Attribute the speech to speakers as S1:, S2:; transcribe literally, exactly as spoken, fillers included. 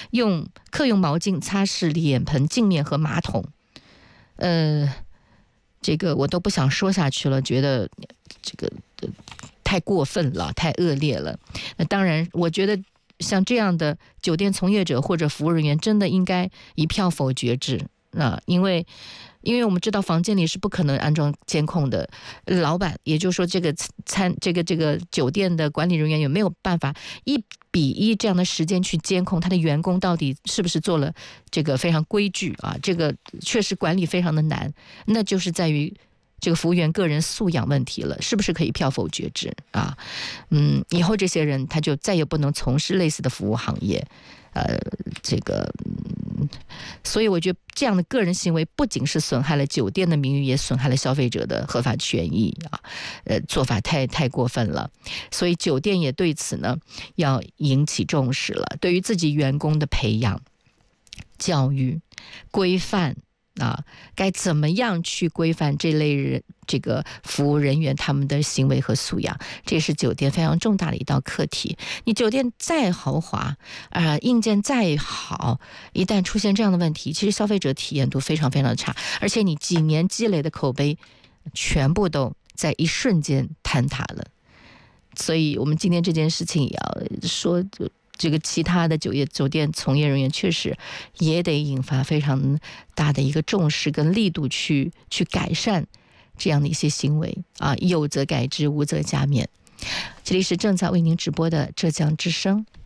S1: 用客用毛巾擦拭脸盆、镜面和马桶。呃，这个我都不想说下去了，觉得这个、呃、太过分了，太恶劣了。那当然，我觉得像这样的酒店从业者或者服务人员，真的应该一票否决制。那因为因为我们知道房间里是不可能安装监控的，老板也就是说这个餐这个这个酒店的管理人员有没有办法一比一这样的时间去监控他的员工到底是不是做了这个非常规矩啊？这个确实管理非常的难，那就是在于这个服务员个人素养问题了，是不是可以票否决制啊？嗯，以后这些人他就再也不能从事类似的服务行业。呃，这个，嗯，所以我觉得这样的个人行为不仅是损害了酒店的名誉，也损害了消费者的合法权益啊！呃，做法太太过分了，所以酒店也对此呢要引起重视了。对于自己员工的培养、教育、规范啊，该怎么样去规范这类人这个服务人员他们的行为和素养，这是酒店非常重大的一道课题。你酒店再豪华啊、呃，硬件再好，一旦出现这样的问题，其实消费者体验度非常非常的差，而且你几年积累的口碑全部都在一瞬间坍塌了。所以我们今天这件事情也要说，这个其他的酒业酒店从业人员确实也得引发非常大的一个重视跟力度去去改善这样的一些行为啊，有则改之，无则加勉。这里是正在为您直播的浙江之声。